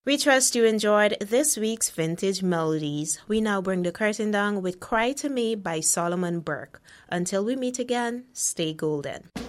We trust you enjoyed this week's Vintage Melodies. We now bring the curtain down with Cry to Me by Solomon Burke. Until we meet again, stay golden.